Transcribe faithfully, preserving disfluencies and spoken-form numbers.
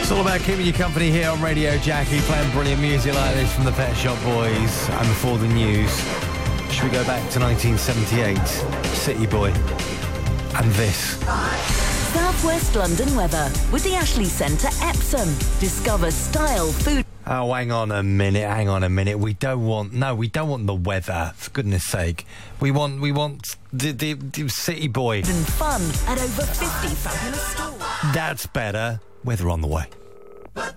It's all about keeping you company here on Radio Jackie, playing brilliant music like this from the Pet Shop Boys. And before the news, should we go back to nineteen seventy-eight? City Boy. And this. South West London weather with the Ashley Centre Epsom. Discover style, food. Oh, hang on a minute, hang on a minute. We don't want, no, we don't want the weather, for goodness sake. We want, we want the, the, the City Boy. And fun at over fifty fabulous stores. That's better. Weather on the way.